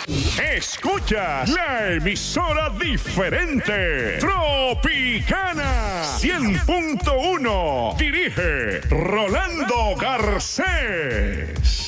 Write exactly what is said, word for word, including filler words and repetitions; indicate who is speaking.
Speaker 1: Escuchas la emisora diferente, Tropicana cien punto uno. Dirige Rolando Garcés.